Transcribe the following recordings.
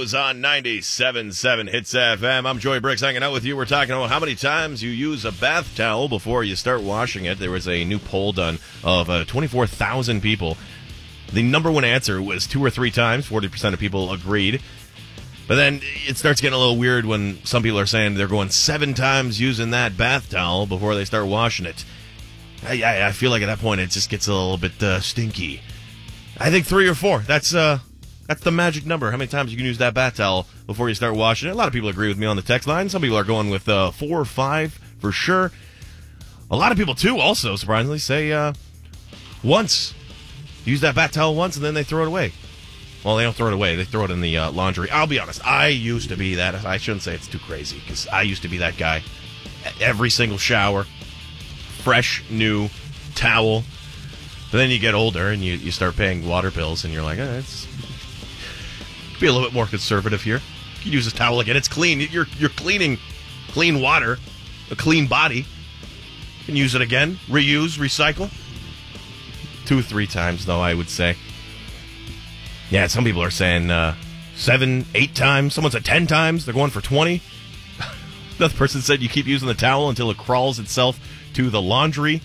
Heroes on 97.7 Hits FM. I'm Joey Briggs hanging out with you. We're talking about how many times you use a bath towel before you start washing it. There was a new poll done of 24,000 people. The number one answer was 2 or 3 times. 40% of people agreed. But then it starts getting a little weird when some people are saying they're going 7 times using that bath towel before they start washing it. I feel like at that point it just gets a little bit stinky. I think 3 or 4. That's the magic number. How many times you can use that bath towel before you start washing it? A lot of people agree with me on the text line. Some people are going with 4 or 5 for sure. A lot of people, too, also, surprisingly, say once. Use that bath towel once, and then they throw it away. Well, they don't throw it away. They throw it in the laundry. I'll be honest. I used to be that. I shouldn't say it's too crazy, because I used to be that guy. Every single shower, fresh, new towel. But then you get older, and you start paying water bills, and you're like, it's... Be a little bit more conservative here. You can use this towel again. It's clean. You're cleaning clean water, a clean body. You can use it again. Reuse, recycle. 2 or 3 times, though, I would say. Yeah, some people are saying 7, 8 times. Someone said 10 times. They're going for 20. Another person said you keep using the towel until it crawls itself to the laundry.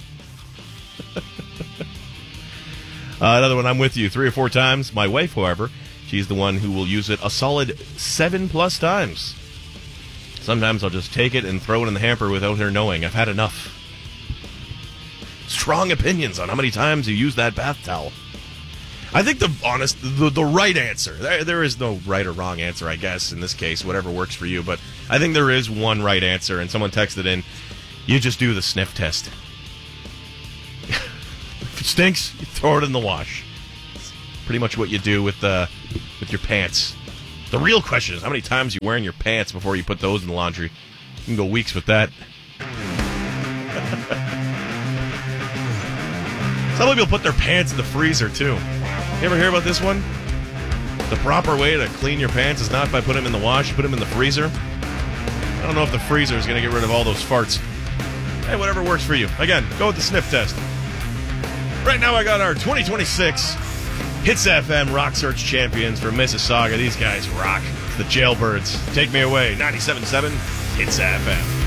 Another one, I'm with you. 3 or 4 times. My wife, however, she's the one who will use it a solid 7+ times. Sometimes I'll just take it and throw it in the hamper without her knowing. I've had enough. Strong opinions on how many times you use that bath towel. I think the right answer, there is no right or wrong answer, I guess, in this case, whatever works for you, but I think there is one right answer, and someone texted in, you just do the sniff test. If it stinks, you throw it in the wash. It's pretty much what you do with your pants. The real question is how many times you wearing your pants before you put those in the laundry. You can go weeks with that. Some people put their pants in the freezer, too. You ever hear about this one? The proper way to clean your pants is not by putting them in the wash, you put them in the freezer. I don't know if the freezer is going to get rid of all those farts. Hey, whatever works for you. Again, go with the sniff test. Right now I got our 2026 Hits FM Rock Search Champions from Mississauga. These guys rock. It's the Jailbirds. Take me away. 97.7 Hits FM.